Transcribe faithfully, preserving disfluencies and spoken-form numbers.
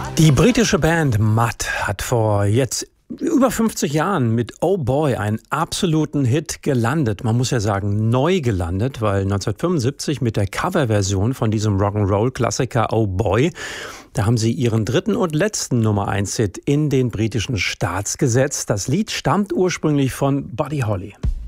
Die britische Band Mud hat vor jetzt über fünfzig Jahren mit Oh Boy einen absoluten Hit gelandet. Man muss ja sagen, neu gelandet, weil neunzehnhundertfünfundsiebzig mit der Coverversion von diesem Rock'n'Roll-Klassiker Oh Boy, da haben sie ihren dritten und letzten Nummer eins Hit in den britischen Charts gesetzt. Das Lied stammt ursprünglich von Buddy Holly.